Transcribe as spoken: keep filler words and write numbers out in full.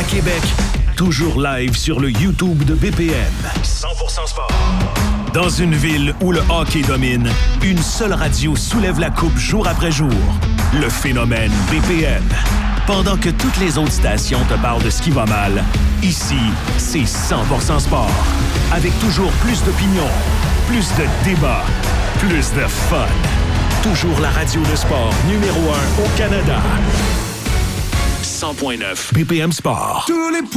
Québec, toujours live sur le YouTube de B P M. cent pour cent sport. Dans une ville où le hockey domine, une seule radio soulève la coupe jour après jour. Le phénomène B P M. Pendant que toutes les autres stations te parlent de ce qui va mal, ici, c'est cent pour cent sport. Avec toujours plus d'opinions, plus de débats, plus de fun. Toujours la radio de sport numéro un au Canada. cent point neuf B P M Sport. Tous les